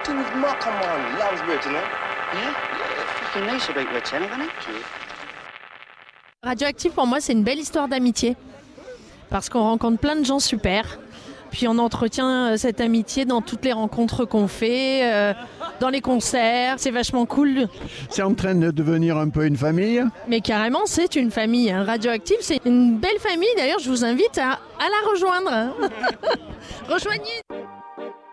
working with Mark, come on, loves Rich, you know? Yeah, fucking nice about Rich, isn't it? Radioactive, pour moi, c'est une belle histoire d'amitié. Parce qu'on rencontre plein de gens super. Puis on entretient cette amitié dans toutes les rencontres qu'on fait, dans les concerts. C'est vachement cool. C'est en train de devenir un peu une famille. Mais carrément, c'est une famille. Radioactive, c'est une belle famille. D'ailleurs, je vous invite à la rejoindre. Rejoignez